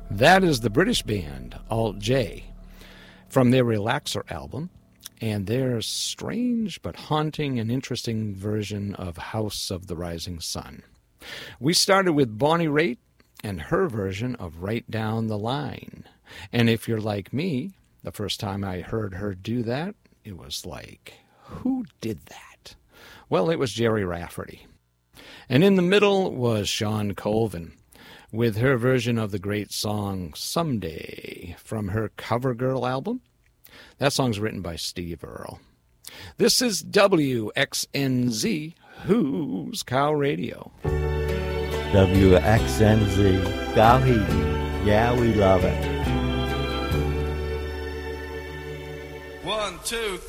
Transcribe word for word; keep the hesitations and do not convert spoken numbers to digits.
That is the British band Alt J from their Relaxer album and their strange but haunting and interesting version of House of the Rising Sun. We started with Bonnie Raitt and her version of Right Down the Line. And if you're like me, the first time I heard her do that, it was like, who did that? Well, it was Jerry Rafferty. And in the middle was Shawn Colvin with her version of the great song Someday from her CoverGirl album. That song's written by Steve Earle. This is W X N Z, Who's Cow Radio. W X N Z, Gauhidi. Yeah, we love it. One, two,